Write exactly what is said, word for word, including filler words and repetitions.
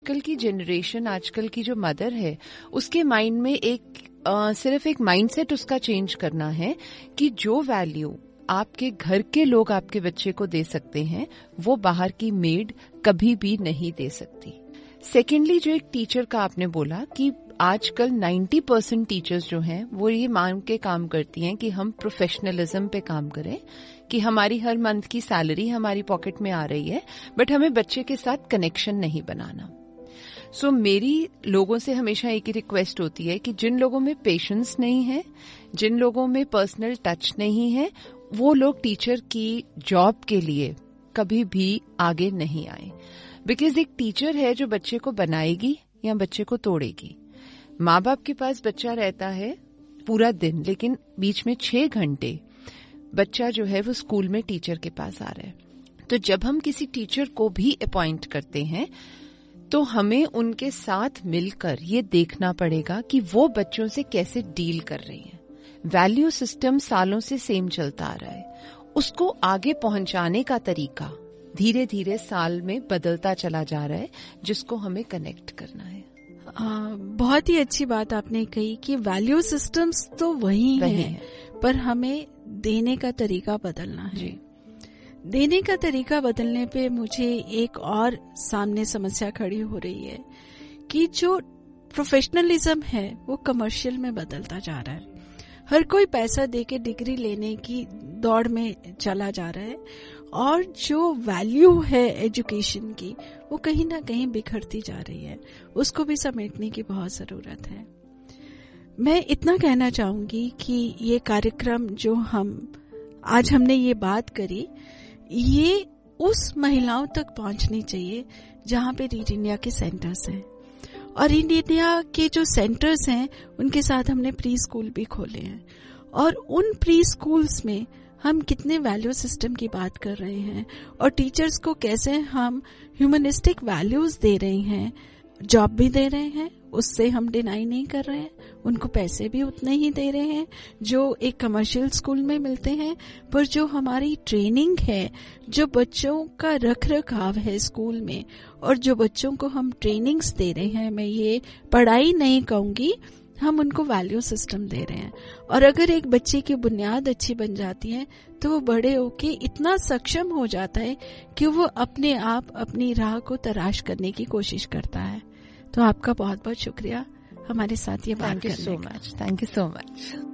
आजकल की जनरेशन, आजकल की जो मदर है, उसके माइंड में एक आ, सिर्फ एक माइंडसेट उसका चेंज करना है कि जो वैल्यू आपके घर के लोग आपके बच्चे को दे सकते हैं वो बाहर की मेड कभी भी नहीं दे सकती। सेकेंडली, जो एक टीचर का आपने बोला कि आजकल नब्बे परसेंट टीचर्स जो हैं वो ये मांग के काम करती हैं कि हम प्रोफेशनलिज्म पे काम करें, कि हमारी हर मंथ की सैलरी हमारी पॉकेट में आ रही है बट हमें बच्चे के साथ कनेक्शन नहीं बनाना। सो so, मेरी लोगों से हमेशा एक ही रिक्वेस्ट होती है कि जिन लोगों में पेशेंस नहीं है, जिन लोगों में पर्सनल टच नहीं है, वो लोग टीचर की जॉब के लिए कभी भी आगे नहीं आए। बिकॉज एक टीचर है जो बच्चे को बनाएगी या बच्चे को तोड़ेगी। माँ बाप के पास बच्चा रहता है पूरा दिन, लेकिन बीच में छह घंटे बच्चा जो है वो स्कूल में टीचर के पास आ रहा है। तो जब हम किसी टीचर को भी अपॉइंट करते हैं तो हमें उनके साथ मिलकर ये देखना पड़ेगा कि वो बच्चों से कैसे डील कर रही हैं। वैल्यू सिस्टम सालों से सेम चलता आ रहा है, उसको आगे पहुंचाने का तरीका धीरे धीरे साल में बदलता चला जा रहा है, जिसको हमें कनेक्ट करना है। आ, बहुत ही अच्छी बात आपने कही कि वैल्यू सिस्टम्स तो वही, वही है, है पर हमें देने का तरीका बदलना है जी। देने का तरीका बदलने पे मुझे एक और सामने समस्या खड़ी हो रही है कि जो प्रोफेशनलिज्म है वो कमर्शियल में बदलता जा रहा है। हर कोई पैसा देके डिग्री लेने की दौड़ में चला जा रहा है और जो वैल्यू है एजुकेशन की वो कहीं ना कहीं बिखरती जा रही है। उसको भी समेटने की बहुत जरूरत है। मैं इतना कहना चाहूंगी कि ये कार्यक्रम जो हम आज हमने ये बात करी, ये उस महिलाओं तक पहुंचनी चाहिए जहां पे रीड इंडिया के सेंटर्स हैं। और रीड इंडिया के जो सेंटर्स हैं उनके साथ हमने प्री स्कूल भी खोले हैं, और उन प्री स्कूल्स में हम कितने वैल्यू सिस्टम की बात कर रहे हैं और टीचर्स को कैसे हम ह्यूमनिस्टिक वैल्यूज दे रहे हैं, जॉब भी दे रहे हैं, उससे हम डिनाई नहीं कर रहे हैं, उनको पैसे भी उतने ही दे रहे हैं जो एक कमर्शियल स्कूल में मिलते हैं। पर जो हमारी ट्रेनिंग है, जो बच्चों का रख रखाव है स्कूल में, और जो बच्चों को हम ट्रेनिंग्स दे रहे हैं, मैं ये पढ़ाई नहीं कहूंगी, हम उनको वैल्यू सिस्टम दे रहे हैं। और अगर एक बच्चे की बुनियाद अच्छी बन जाती है तो वो बड़े होके इतना सक्षम हो जाता है कि वो अपने आप अपनी राह को तलाश करने की कोशिश करता है। तो आपका बहुत बहुत शुक्रिया हमारे साथ ये बात करने का। Thank you so much. Thank you so much.